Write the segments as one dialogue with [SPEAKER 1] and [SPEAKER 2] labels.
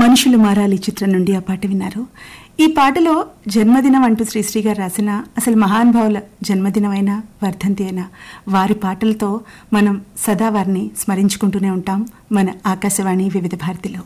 [SPEAKER 1] మనుషులు మారాలి చిత్రం నుండి ఆ పాట విన్నారు. ఈ పాటలో జన్మదినం అంటూ శ్రీశ్రీ గారు రాసిన, అసలు మహానుభావుల జన్మదినమైనా వర్ధంతి అయినా వారి పాటలతో మనం సదా వారిని స్మరించుకుంటూనే ఉంటాం మన ఆకాశవాణి వివిధ భారతిలో.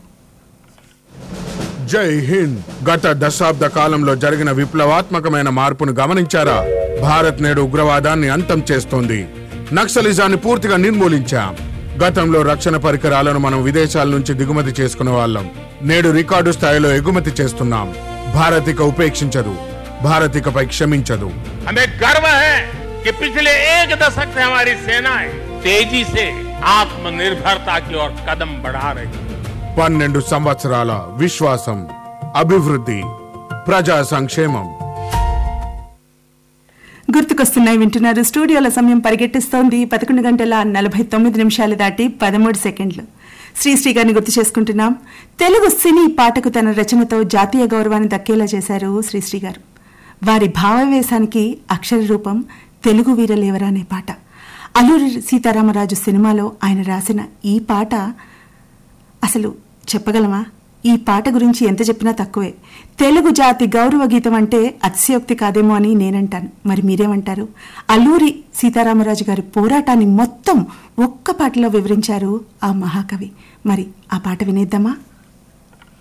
[SPEAKER 2] జై హింద్. గత దశాబ్ద కాలంలో జరిగిన విప్లవాత్మకమైన మార్పును గమనించారా? భారత్ నేడు ఉగ్రవాదాన్ని అంతం చేస్తోంది. నక్సలిజాన్ని పూర్తిగా నిర్మూలించాం. గతంలో రక్షణ పరికరాలను మనం విదేశాల నుంచి దిగుమతి చేసుకునే వాళ్ళం. నేడు రికార్డు స్థాయిలో ఎగుమతి చేస్తున్నాం. భారత్ ఇక ఉపేక్షించదు, భారత్ ఇకపై క్షమించదు.
[SPEAKER 3] हमें गर्व है कि पिछले एक दशक से हमारी सेनाएं तेजी से आत्मनिर्भरता की ओर कदम बढ़ा रही है.
[SPEAKER 2] 12 సంవత్సరాల విశ్వాసం, అభివృద్ధి, ప్రజా సంక్షేమం.
[SPEAKER 1] గుర్తుకొస్తున్నాయి వింటున్నారు. స్టూడియోల సమయం పరిగెట్టిస్తోంది. 11:49 దాటి 13 సెకండ్లు. శ్రీశ్రీ గారిని గుర్తు చేసుకుంటున్నాం. తెలుగు సినీ పాటకు తన రచనతో జాతీయ గౌరవాన్ని దక్కేలా చేశారు శ్రీశ్రీ గారు. వారి భావవేశానికి అక్షర రూపం తెలుగు వీరలేవరా అనే పాట. అల్లూరి సీతారామరాజు సినిమాలో ఆయన రాసిన ఈ పాట అసలు చెప్పగలమా? ఈ పాట గురించి ఎంత చెప్పినా తక్కువే. తెలుగు జాతి గౌరవ గీతం అంటే అతిశయోక్తి కాదేమో అని నేనంటాను. మరి మీరేమంటారు? అల్లూరి సీతారామరాజు గారి పోరాటాన్ని మొత్తం ఒక్క పాటలో వివరించారు ఆ మహాకవి. మరి ఆ పాట వినేద్దామా?